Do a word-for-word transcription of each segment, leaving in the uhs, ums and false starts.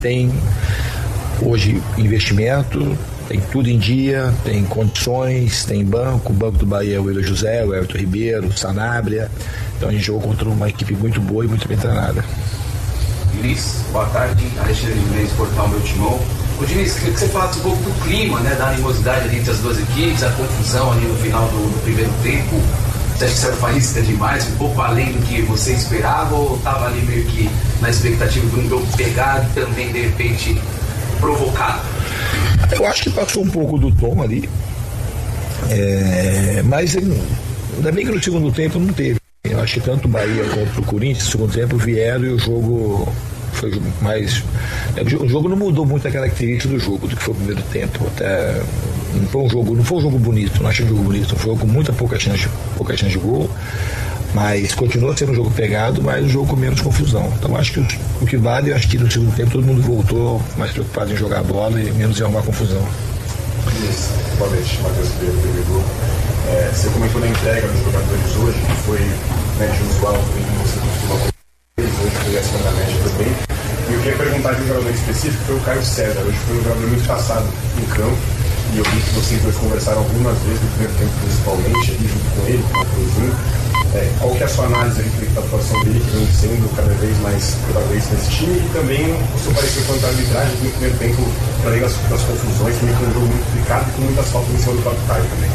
tem hoje investimento, tem tudo em dia, tem condições, tem banco, o Banco do Bahia é o Willian José, o Everton Ribeiro, o Sanabria. Então a gente jogou contra uma equipe muito boa e muito bem treinada. Diniz, boa tarde, Alexandre Mendes, Portal Meu Timão. Ô Diniz, queria que você falasse um pouco do clima, né, da animosidade ali entre as duas equipes, a confusão ali no final do, do primeiro tempo. Você acha que saiu faísca demais, um pouco além do que você esperava, ou estava ali meio que na expectativa de um jogo pegado e também, de repente, provocado? Eu acho que passou um pouco do tom ali, é, mas ainda bem que no segundo tempo não teve. Eu acho que tanto o Bahia quanto o Corinthians, no segundo tempo, vieram e o jogo foi mais... O jogo não mudou muito a característica do jogo, do que foi o primeiro tempo. Até não foi um jogo, não foi um jogo bonito, não achei um jogo bonito, um jogo com muita pouca chance, pouca chance de gol, mas continua sendo um jogo pegado, mas um jogo com menos confusão. Então acho que o, o que vale, eu acho que no segundo tempo todo mundo voltou mais preocupado em jogar a bola e menos em arrumar confusão. Isso. Boa noite, Matheus Pedro, T V Globo. É, você comentou na entrega dos jogadores hoje, que foi, né, de usual, como você costuma eles hoje foi acima da média também. E eu queria perguntar de um jogador específico, foi o Caio César. Hoje foi um jogador muito passado em campo, e eu vi que vocês dois conversaram algumas vezes no primeiro tempo, principalmente, ali junto com ele, com o Cruzin. É, qual que é a sua análise da atuação dele, que vem sendo cada vez mais protagonista nesse time, e também o seu parecer quanto à arbitragem, que no primeiro tempo, além das, das confusões, também foi um jogo muito complicado e com muitas faltas em cima do próprio Caio também.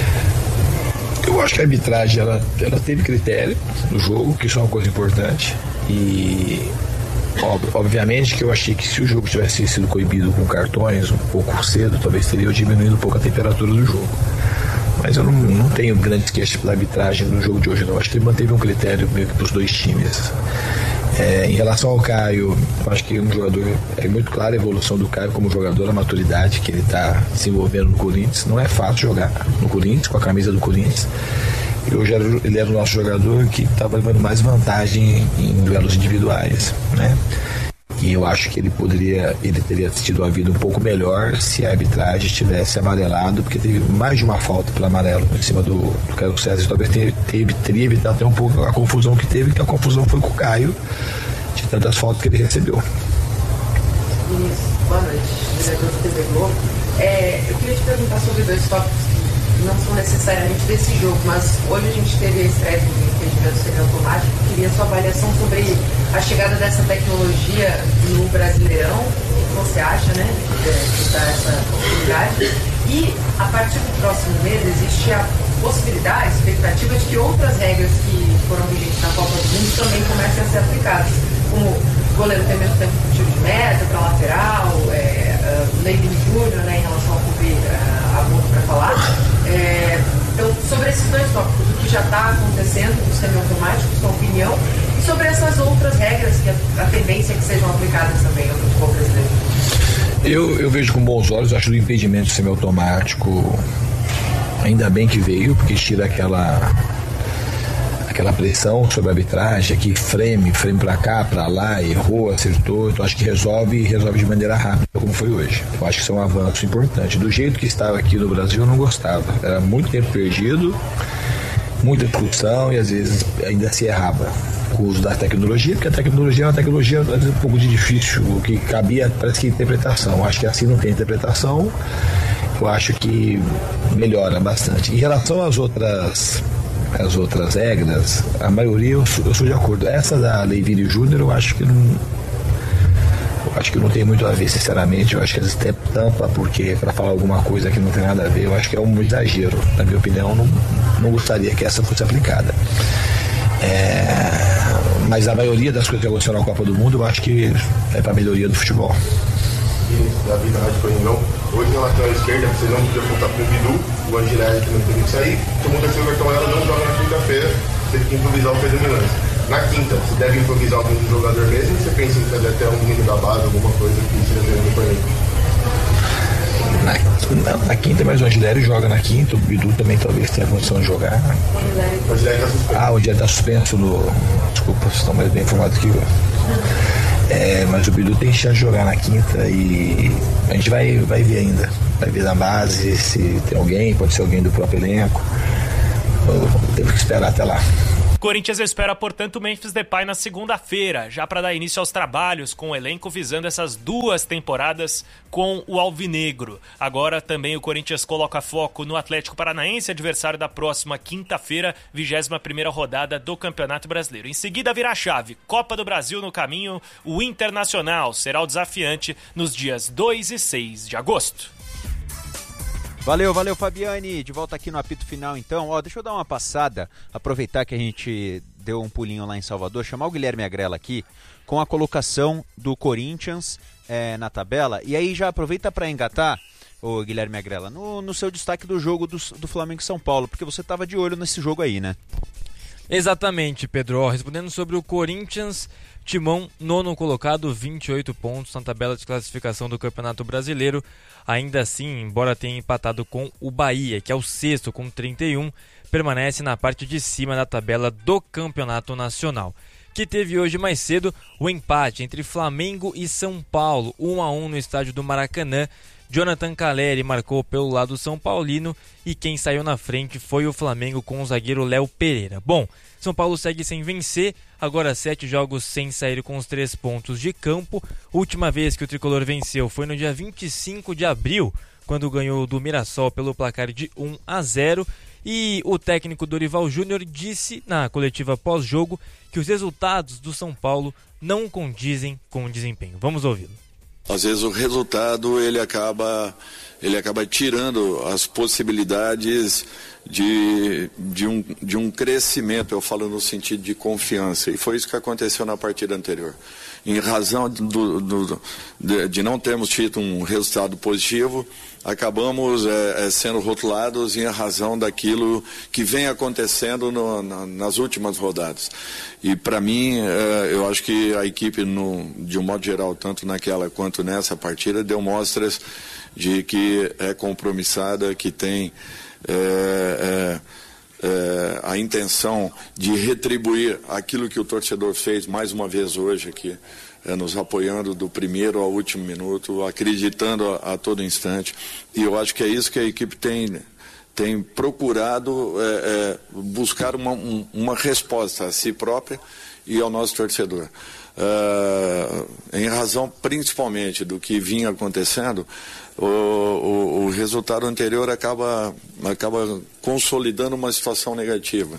Eu acho que a arbitragem ela, ela teve critério no jogo, que isso é uma coisa importante, e ob, obviamente que eu achei que se o jogo tivesse sido coibido com cartões um pouco cedo, talvez teria diminuído um pouco a temperatura do jogo. Mas eu não, não tenho grandes queixas pela arbitragem no jogo de hoje, não. Acho que ele manteve um critério meio que para os dois times. É, em relação ao Caio, eu acho que um jogador, é muito clara a evolução do Caio como jogador, a maturidade que ele está desenvolvendo no Corinthians. Não é fácil jogar no Corinthians, com a camisa do Corinthians. E hoje ele era o nosso jogador que estava levando mais vantagem em duelos individuais, né? E eu acho que ele poderia, ele teria tido a vida um pouco melhor se a arbitragem tivesse amarelado, porque teve mais de uma falta pelo amarelo em cima do, do Caio César. Talvez teve, teve, teria evitado até um pouco a confusão que teve, que a confusão foi com o Caio, de tantas faltas que ele recebeu. Isso, boa noite, diretor do T V Globo. É, eu queria te perguntar sobre dois tópicos que não são necessariamente desse jogo, mas hoje a gente teve a estreia do impedimento semiautomático. Queria sua avaliação sobre a chegada dessa tecnologia no Brasileirão, o que você acha, né, de dar essa oportunidade, e a partir do próximo mês existe a possibilidade, a expectativa de que outras regras que foram vigentes na Copa do Mundo também comecem a ser aplicadas, como o goleiro ter mesmo tempo de tiro de meta para lateral, é, uh, Lei Júnior, né, em relação a cobrir uh, a boca para falar. É, então, sobre esses dois tópicos, o que já está acontecendo no semiautomático, sua opinião, e sobre essas outras regras que a, a tendência é que sejam aplicadas também no futebol brasileiro. Eu, eu vejo com bons olhos, acho do impedimento semiautomático, ainda bem que veio, porque tira aquela aquela pressão sobre a arbitragem, aqui frame, frame pra cá, pra lá, errou, acertou. Então acho que resolve e resolve de maneira rápida, como foi hoje. Eu acho que isso é um avanço importante. Do jeito que estava aqui no Brasil, eu não gostava. Era muito tempo perdido, muita discussão e às vezes ainda se errava com o uso da tecnologia, porque a tecnologia é uma tecnologia às vezes um pouco de difícil, o que cabia parece que interpretação. Eu acho que assim não tem interpretação. Eu acho que melhora bastante. Em relação às outras as outras regras, a maioria eu sou, eu sou de acordo. Essa da Lei Vini Júnior eu acho que não eu acho que não tem muito a ver, sinceramente. Eu acho que às vezes até tampa, porque para falar alguma coisa que não tem nada a ver, eu acho que é um exagero. Na minha opinião, não, não gostaria que essa fosse aplicada. É, mas a maioria das coisas que aconteceram na Copa do Mundo eu acho que é para melhoria do futebol. Davi da Rádio Coringão. Hoje na lateral esquerda vocês não podiam contar com o Bidu, o Angelini que não teve que sair. Todo mundo achou que o cartão ela não joga na quinta-feira, teve que improvisar o Pedro Milans. Na quinta, você deve improvisar algum jogador mesmo, você pensa em fazer até um menino da base, alguma coisa que seja treinando por ele? Na, na quinta, mas o Angelini joga na quinta, o Bidu também talvez tenha condição de jogar. O Angelini está suspenso. Ah, o Angelini está suspenso no. Desculpa, vocês estão mais bem informados que eu. É, mas o Bidu tem chance de jogar na quinta e a gente vai, vai ver ainda. Vai ver na base se tem alguém, pode ser alguém do próprio elenco. Temos que esperar até lá. Corinthians espera, portanto, o Memphis Depay na segunda-feira, já para dar início aos trabalhos com o elenco visando essas duas temporadas com o Alvinegro. Agora também o Corinthians coloca foco no Atlético Paranaense, adversário da próxima quinta-feira, vigésima primeira rodada do Campeonato Brasileiro. Em seguida virá a chave, Copa do Brasil no caminho, o Internacional será o desafiante nos dias dois e seis de agosto. Valeu, valeu Fabiane, de volta aqui no apito final então. Ó, deixa eu dar uma passada, aproveitar que a gente deu um pulinho lá em Salvador, chamar o Guilherme Agrela aqui com a colocação do Corinthians é, na tabela, e aí já aproveita para engatar, ô Guilherme Agrela, no, no seu destaque do jogo do, do Flamengo e São Paulo, porque você estava de olho nesse jogo aí, né? Exatamente, Pedro. Ó, respondendo sobre o Corinthians, Timão, nono colocado, vinte e oito pontos na tabela de classificação do Campeonato Brasileiro. Ainda assim, embora tenha empatado com o Bahia, que é o sexto com trinta e um, permanece na parte de cima da tabela do Campeonato Nacional. Que teve hoje mais cedo o empate entre Flamengo e São Paulo, um a um no estádio do Maracanã. Jonathan Calleri marcou pelo lado são paulino e quem saiu na frente foi o Flamengo com o zagueiro Léo Pereira. Bom, São Paulo segue sem vencer, agora sete jogos sem sair com os três pontos de campo. Última vez que o tricolor venceu foi no dia vinte e cinco de abril, quando ganhou do Mirassol pelo placar de um a zero. E o técnico Dorival Júnior disse na coletiva pós-jogo que os resultados do São Paulo não condizem com o desempenho. Vamos ouvi-lo. Às vezes o resultado ele acaba, ele acaba tirando as possibilidades de, de, um, de um crescimento, eu falo no sentido de confiança, e foi isso que aconteceu na partida anterior. Em razão do, do, de, de não termos tido um resultado positivo, acabamos é, é, sendo rotulados em razão daquilo que vem acontecendo no, na, nas últimas rodadas. E para mim, é, eu acho que a equipe, no, de um modo geral, tanto naquela quanto nessa partida, deu mostras de que é compromissada, que tem é, é, é, a intenção de retribuir aquilo que o torcedor fez mais uma vez hoje aqui. É, nos apoiando do primeiro ao último minuto, acreditando a, a todo instante. E eu acho que é isso que a equipe tem, tem procurado é, é, buscar uma, um, uma resposta a si própria e ao nosso torcedor. É, em razão principalmente do que vinha acontecendo, o, o, o resultado anterior acaba, acaba consolidando uma situação negativa.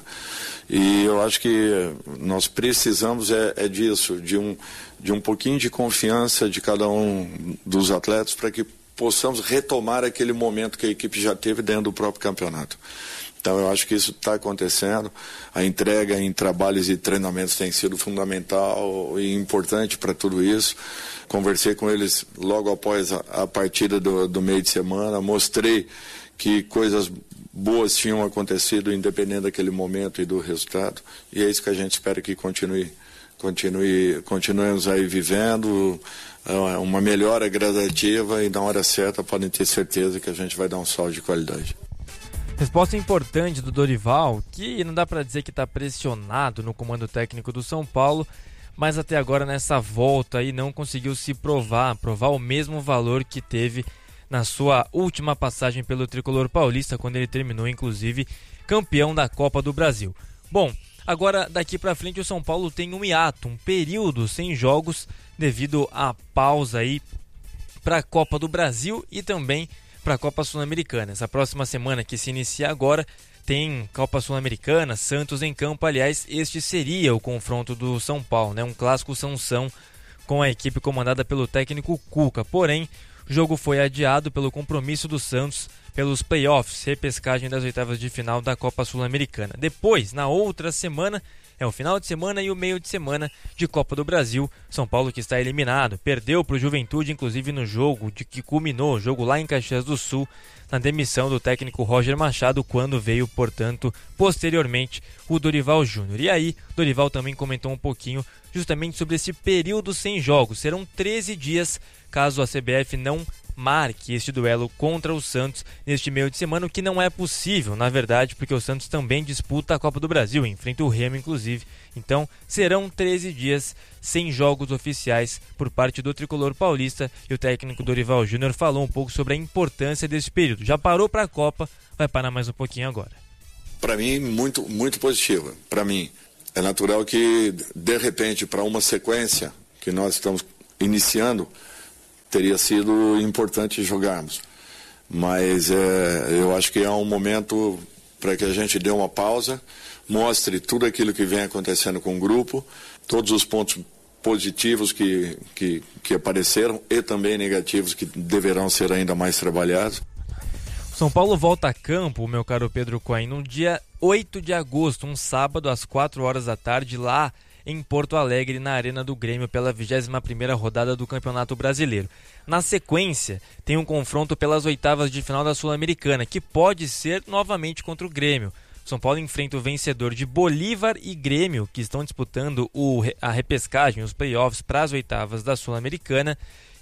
E eu acho que nós precisamos é, é disso, de um, de um pouquinho de confiança de cada um dos atletas para que possamos retomar aquele momento que a equipe já teve dentro do próprio campeonato. Então eu acho que isso está acontecendo. A entrega em trabalhos e treinamentos tem sido fundamental e importante para tudo isso. Conversei com eles logo após a, a partida do, do meio de semana, mostrei que coisas boas tinham acontecido independente daquele momento e do resultado, e é isso que a gente espera que continue, continue, continuemos aí vivendo uma melhora gradativa, e na hora certa podem ter certeza que a gente vai dar um salto de qualidade. Resposta importante do Dorival, que não dá para dizer que está pressionado no comando técnico do São Paulo, mas até agora nessa volta aí não conseguiu se provar, provar o mesmo valor que teve na sua última passagem pelo tricolor paulista, quando ele terminou inclusive campeão da Copa do Brasil. Bom, agora daqui para frente o São Paulo tem um hiato, um período sem jogos devido à pausa aí para a Copa do Brasil e também para a Copa Sul-Americana. Essa próxima semana que se inicia agora tem Copa Sul-Americana, Santos em campo. Aliás, este seria o confronto do São Paulo, né? Um clássico Sansão com a equipe comandada pelo técnico Cuca. Porém, o jogo foi adiado pelo compromisso do Santos pelos playoffs, repescagem das oitavas de final da Copa Sul-Americana. Depois, na outra semana, é o final de semana e o meio de semana de Copa do Brasil. São Paulo que está eliminado, perdeu para o Juventude, inclusive no jogo de que culminou, jogo lá em Caxias do Sul, na demissão do técnico Roger Machado, quando veio, portanto, posteriormente, o Dorival Júnior. E aí, Dorival também comentou um pouquinho justamente sobre esse período sem jogos. Serão treze dias caso a C B F não marque este duelo contra o Santos neste meio de semana, o que não é possível, na verdade, porque o Santos também disputa a Copa do Brasil, enfrenta o Remo, inclusive. Então, serão treze dias sem jogos oficiais por parte do tricolor paulista, e o técnico Dorival Júnior falou um pouco sobre a importância desse período. Já parou para a Copa, vai parar mais um pouquinho agora. Para mim, muito, muito positiva. Para mim, É natural que, de repente, para uma sequência que nós estamos iniciando, teria sido importante jogarmos. Mas é, eu acho que é um momento para que a gente dê uma pausa, mostre tudo aquilo que vem acontecendo com o grupo, todos os pontos positivos que, que, que apareceram e também negativos que deverão ser ainda mais trabalhados. São Paulo volta a campo, meu caro Pedro Cohen, no dia oito de agosto, um sábado, às quatro horas da tarde, lá em Porto Alegre, na Arena do Grêmio, pela vigésima primeira rodada do Campeonato Brasileiro. Na sequência, tem um confronto pelas oitavas de final da Sul-Americana, que pode ser novamente contra o Grêmio. São Paulo enfrenta o vencedor de Bolívar e Grêmio, que estão disputando o, a repescagem, os playoffs para as oitavas da Sul-Americana,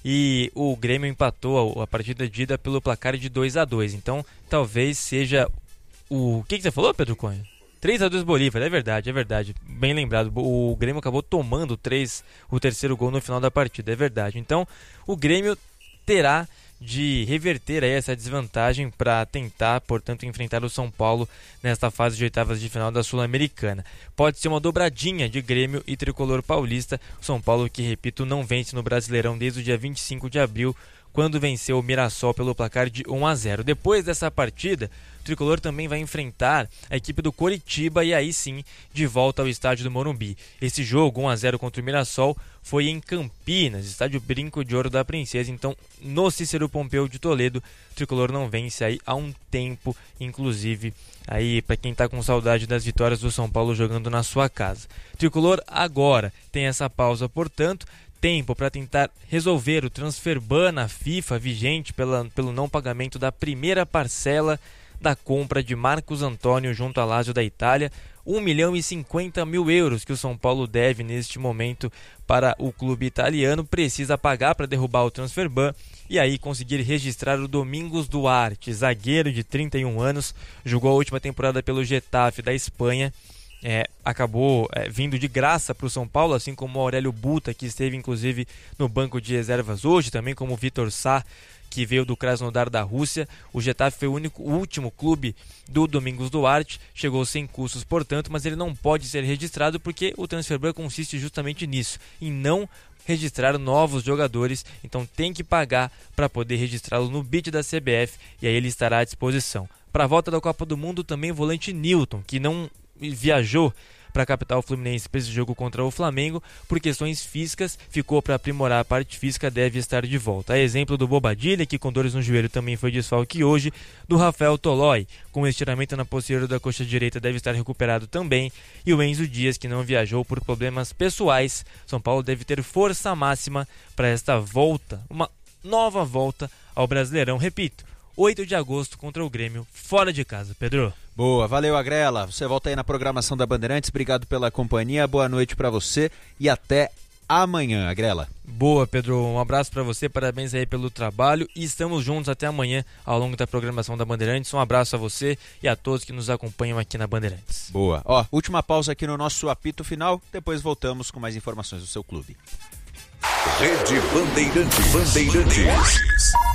e o Grêmio empatou a partida de ida pelo placar de dois a dois. Então, talvez seja o... O que, que você falou, Pedro Cunha? três a dois Bolívar, é verdade, é verdade. Bem lembrado, o Grêmio acabou tomando três, o terceiro gol no final da partida, é verdade. Então, o Grêmio terá de reverter aí essa desvantagem para tentar, portanto, enfrentar o São Paulo nesta fase de oitavas de final da Sul-Americana. Pode ser uma dobradinha de Grêmio e Tricolor Paulista. O São Paulo, que, repito, não vence no Brasileirão desde o dia vinte e cinco de abril, quando venceu o Mirassol pelo placar de um a zero. Depois dessa partida, o Tricolor também vai enfrentar a equipe do Coritiba e aí sim, de volta ao estádio do Morumbi. Esse jogo, um a zero contra o Mirassol, foi em Campinas, estádio Brinco de Ouro da Princesa. Então, no Cícero Pompeu de Toledo, o Tricolor não vence aí há um tempo, inclusive, aí para quem tá com saudade das vitórias do São Paulo jogando na sua casa. O Tricolor agora tem essa pausa, portanto, tempo para tentar resolver o transfer ban na FIFA vigente pela, pelo não pagamento da primeira parcela da compra de Marcos Antônio junto à Lazio da Itália, um milhão e cinquenta mil euros que o São Paulo deve neste momento para o clube italiano, precisa pagar para derrubar o transfer ban e aí conseguir registrar o Domingos Duarte, zagueiro de trinta e um anos, jogou a última temporada pelo Getafe da Espanha. É, acabou é, vindo de graça para o São Paulo, assim como o Aurélio Buta, que esteve inclusive no banco de reservas hoje, também como o Vitor Sá, que veio do Krasnodar da Rússia. O Getafe foi o único, o último clube do Domingos Duarte, chegou sem custos, portanto, mas ele não pode ser registrado porque o transfer ban consiste justamente nisso, em não registrar novos jogadores, então tem que pagar para poder registrá-lo no B I D da C B F e aí ele estará à disposição. Para a volta da Copa do Mundo, também o volante Nilton, que não viajou para a capital fluminense para esse jogo contra o Flamengo por questões físicas, ficou para aprimorar a parte física, deve estar de volta. A exemplo do Bobadilha, que com dores no joelho também foi desfalque hoje, do Rafael Tolói, com estiramento na posterior da coxa direita, deve estar recuperado também, e o Enzo Dias, que não viajou por problemas pessoais. São Paulo deve ter força máxima para esta volta, uma nova volta ao Brasileirão, repito, oito de agosto contra o Grêmio, fora de casa. Pedro. Boa, valeu Agrela, você volta aí na programação da Bandeirantes, obrigado pela companhia, boa noite pra você e até amanhã, Agrela. Boa, Pedro, um abraço pra você, parabéns aí pelo trabalho e estamos juntos até amanhã ao longo da programação da Bandeirantes. Um abraço a você e a todos que nos acompanham aqui na Bandeirantes. Boa, ó, última pausa aqui no nosso apito final, depois voltamos com mais informações do seu clube. Rede Bandeirantes. Bandeirantes.